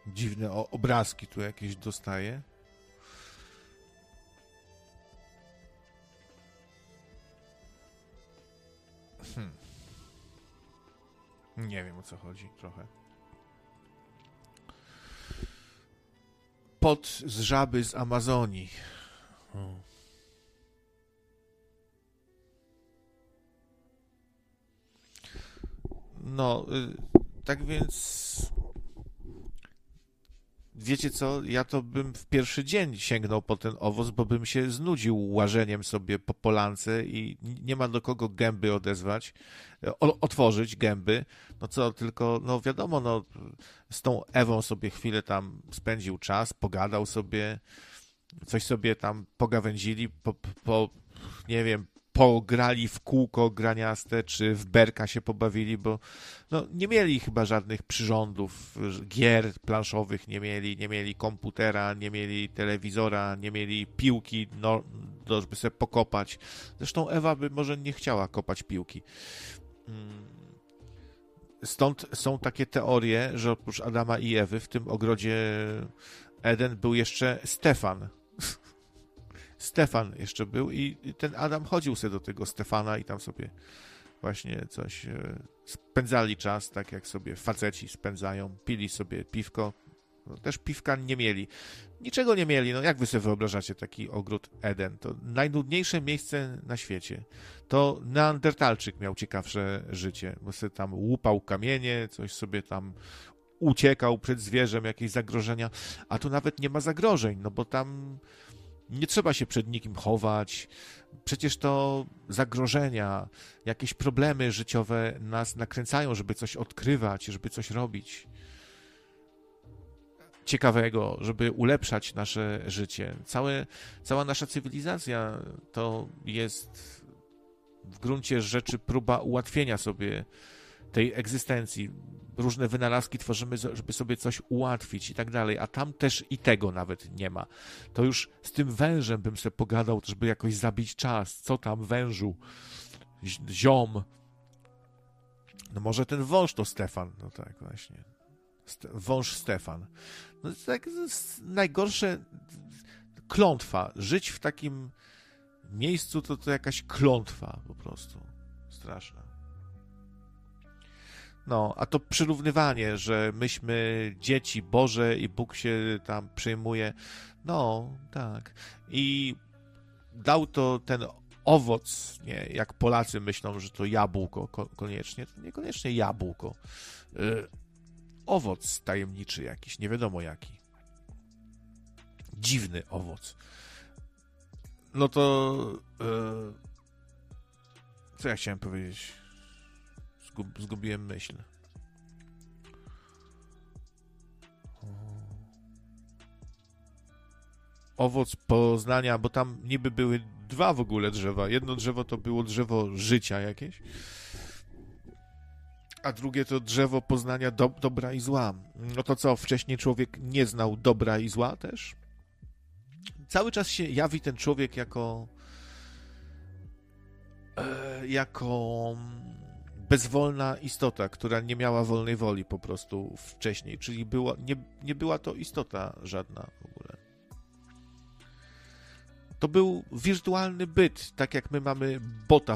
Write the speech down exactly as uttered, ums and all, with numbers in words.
Dziwne o, obrazki tu jakieś dostaję. Hmm. Nie wiem, o co chodzi trochę. Pot z żaby z Amazonii. Hmm. No, y, tak więc wiecie co, ja to bym w pierwszy dzień sięgnął po ten owoc, bo bym się znudził łażeniem sobie po polance i nie ma do kogo gęby odezwać, o, otworzyć gęby. No co, tylko, no wiadomo, no z tą Ewą sobie chwilę tam spędził czas, pogadał sobie, coś sobie tam pogawędzili, po, po nie wiem, pograli w kółko graniaste, czy w berka się pobawili, bo no, nie mieli chyba żadnych przyrządów, gier planszowych nie mieli, nie mieli komputera, nie mieli telewizora, nie mieli piłki, no, żeby sobie pokopać. Zresztą Ewa by może nie chciała kopać piłki. Stąd są takie teorie, że oprócz Adama i Ewy w tym ogrodzie Eden był jeszcze Stefan. Stefan jeszcze był i ten Adam chodził sobie do tego Stefana i tam sobie właśnie coś spędzali czas, tak jak sobie faceci spędzają, pili sobie piwko. No, też piwka nie mieli. Niczego nie mieli. No jak wy sobie wyobrażacie taki ogród Eden? To najnudniejsze miejsce na świecie. To Neandertalczyk miał ciekawsze życie, bo sobie tam łupał kamienie, coś sobie tam uciekał przed zwierzem, jakieś zagrożenia, a tu nawet nie ma zagrożeń, no bo tam nie trzeba się przed nikim chować. Przecież to zagrożenia, jakieś problemy życiowe nas nakręcają, żeby coś odkrywać, żeby coś robić ciekawego, żeby ulepszać nasze życie. Całe, cała nasza cywilizacja to jest w gruncie rzeczy próba ułatwienia sobie tej egzystencji. Różne wynalazki tworzymy, żeby sobie coś ułatwić i tak dalej, a tam też i tego nawet nie ma. To już z tym wężem bym sobie pogadał, żeby jakoś zabić czas. Co tam, wężu? Ziom. No może ten wąż to Stefan. No tak, właśnie. Ste- wąż Stefan. No to tak, to jest najgorsze klątwa. Żyć w takim miejscu to, to jakaś klątwa po prostu. Straszna. No, a to przyrównywanie, że myśmy dzieci Boże i Bóg się tam przejmuje. No, tak. I dał to ten owoc, nie, jak Polacy myślą, że to jabłko ko- koniecznie, to niekoniecznie jabłko. Y- owoc tajemniczy jakiś, nie wiadomo jaki. Dziwny owoc. No to y- co ja chciałem powiedzieć? Zgub- zgubiłem myśl. Owoc poznania, bo tam niby były dwa w ogóle drzewa. Jedno drzewo to było drzewo życia jakieś, a drugie to drzewo poznania do, dobra i zła. No to co, wcześniej człowiek nie znał dobra i zła też? Cały czas się jawi ten człowiek jako e, jako bezwolna istota, która nie miała wolnej woli po prostu wcześniej, czyli była, nie, nie była to istota żadna w ogóle. To był wirtualny byt, tak jak my mamy bota